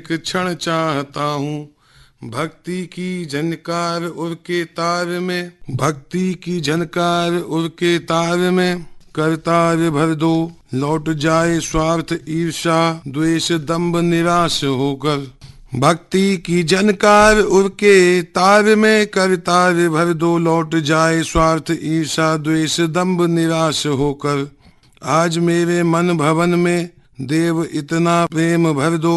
एक क्षण चाहता हूँ भक्ति की झनकार उर के तार में, भक्ति की झनकार उर के तार में करतार भर दो, लौट जाए स्वार्थ ईर्षा द्वेष दंभ निराश होकर। भक्ति की झनकार उर के तार में करतार भर दो, लौट जाए स्वार्थ ईर्षा द्वेष दंभ निराश होकर। आज मेरे मन भवन में देव इतना प्रेम भर दो,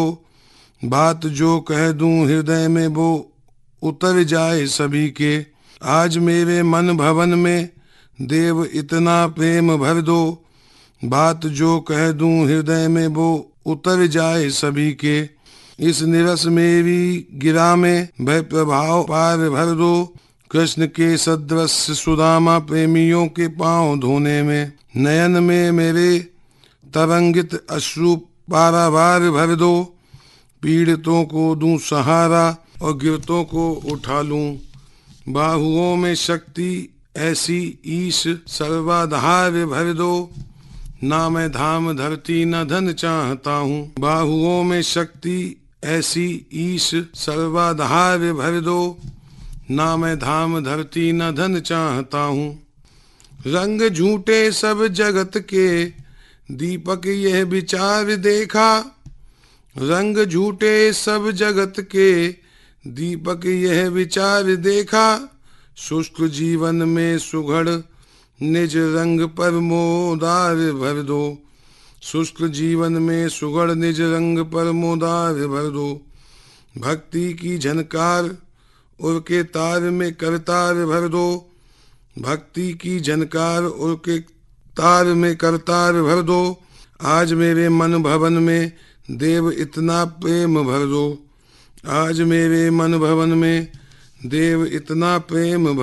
बात जो कह दूं हृदय में वो उतर जाए सभी के। आज मेरे मन भवन में देव इतना प्रेम भर दो, बात जो कह दूं हृदय में वो उतर जाए सभी के। इस निरस मेरी गिरा में भय प्रभाव पार भर दो, कृष्ण के सदृश सुदामा प्रेमियों के पांव धोने में। नयन में मेरे तरंगित अश्रु पारावार भर दो, पीड़ितों को दूं सहारा और गिरतों को उठा लूं। बाहुओं में शक्ति ऐसी ईश सर्वाधार भर दो, ना मैं धाम धरती न धन चाहता हूँ। बाहुओं में शक्ति ऐसी ईश सर्वाधार भर दो, ना मैं धाम धरती न धन चाहता हूँ। रंग झूठे सब जगत के दीपक यह विचार देखा, रंग झूठे सब जगत के दीपक यह विचार देखा। शुष्क जीवन में सुघड़ निज रंग पर मोदार भर दो, शुष्क जीवन में सुघड़ निज रंग पर मोदार भर दो। भक्ति की झनकार उर के तार में करतार भर दो, भक्ति की झनकार उर के तार में करतार भर दो। आज मेरे मन भवन में देव इतना प्रेम भर दो, आज मेरे मन भवन में देव इतना प्रेम भर